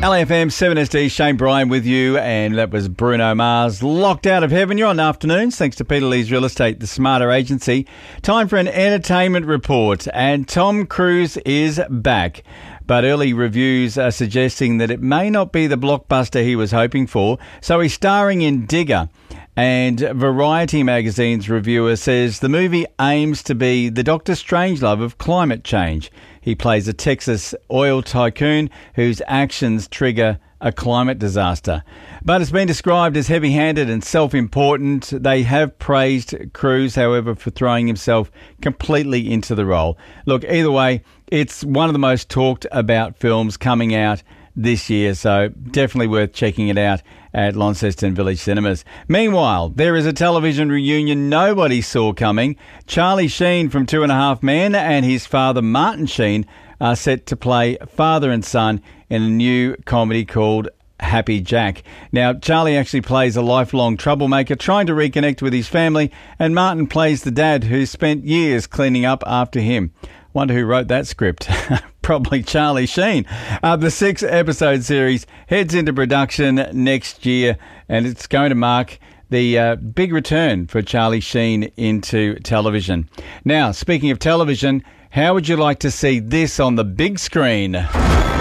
LAFM 7SD, Shane Bryan with you, and that was Bruno Mars, Locked Out of Heaven. You're on Afternoons, thanks to Peter Lee's Real Estate, the smarter agency. Time for an entertainment report, and Tom Cruise is back. But early reviews are suggesting that it may not be the blockbuster he was hoping for, so he's starring in Digger. And Variety magazine's reviewer says the movie aims to be the Dr. Strangelove of climate change. He plays a Texas oil tycoon whose actions trigger a climate disaster. But it's been described as heavy-handed and self-important. They have praised Cruise, however, for throwing himself completely into the role. Look, either way, it's one of the most talked about films coming out this year, so definitely worth checking it out at Launceston Village Cinemas. Meanwhile, there is a television reunion nobody saw coming. Charlie Sheen from 2.5 Men and his father Martin Sheen are set to play father and son in a new comedy called Happy Jack. Now, Charlie actually plays a lifelong troublemaker trying to reconnect with his family, and Martin plays the dad who spent years cleaning up after him. Wonder who wrote that script. Probably Charlie Sheen. The 6-episode series heads into production next year, and it's going to mark the big return for Charlie Sheen into television. Now, speaking of television, how would you like to see this on the big screen?